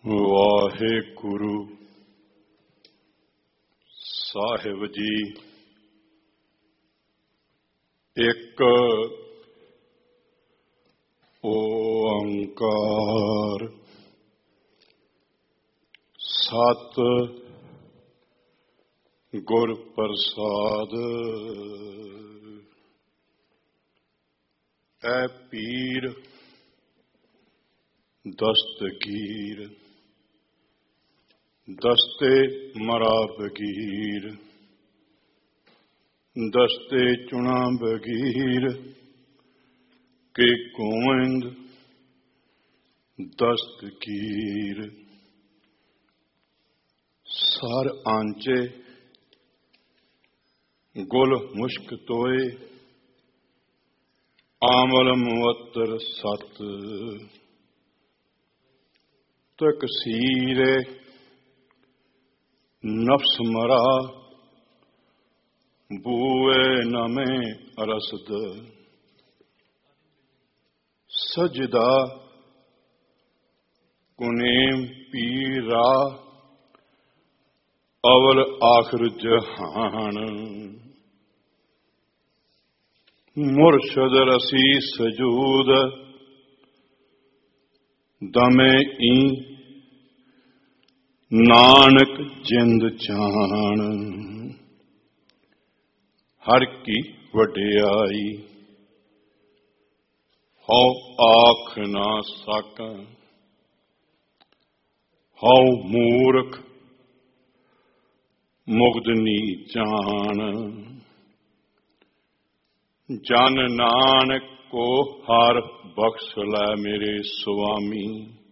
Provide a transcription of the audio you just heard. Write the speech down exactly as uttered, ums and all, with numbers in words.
ਵਾਹਿਗੁਰੂ ਸਾਹਿਬ ਜੀ। ਇੱਕ ਓੰਕਾਰ ਸਤ ਗੁਰ ਪ੍ਰਸਾਦ। ਐ ਪੀਰ ਦਸਤਗੀਰ ਦਸਤੇ ਮਰਾ ਬਗੀਰ ਦਸਤੇ ਚੁਣਾ ਬਗੀਰ ਕੇ ਗੋਵਿੰਦ ਦਸਤਗੀਰ। ਸਰ ਆਂਚੇ ਗੁਲ ਮੁਸ਼ਕ ਤੋਏ ਆਮਲ ਮੁਅੱਤਰ ਸਤ। ਤਕਸੀਰੇ ਨਫਸ ਮਰਾ ਬੂਏ ਨਮੇ ਅਰਸਦ। ਸਜਦਾ ਕੁਨੇਮ ਪੀਰਾ ਅਵਲ ਆਖਰ ਜਹਾਨ। ਮੁਰਸ਼ਦ ਰਸੀ ਸਜੂਦ ਦਮੇ ਈ ਨਾਨਕ ਜਿੰਦ ਜਾਣ। ਹਰ ਕੀ ਵਡਿਆਈ ਹਉ ਆਖ ਨਾ ਸਾਕਾਂ। ਹਉ ਮੂਰਖ ਮੁਗਧਨੀ ਜਾਣ। ਜਨ ਨਾਨਕ ਕੋ ਹਰ ਬਖਸ਼ ਲੈ ਮੇਰੇ ਸੁਆਮੀ।